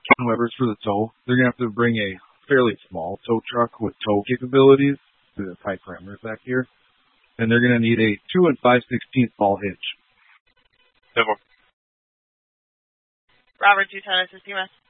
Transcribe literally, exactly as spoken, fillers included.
Ken Weber's for the tow. They're going to have to bring a fairly small tow truck with tow capabilities to the tight parameters back here. And they're going to need a two and five sixteenths ball hitch. Robert, two ten, S S T M S.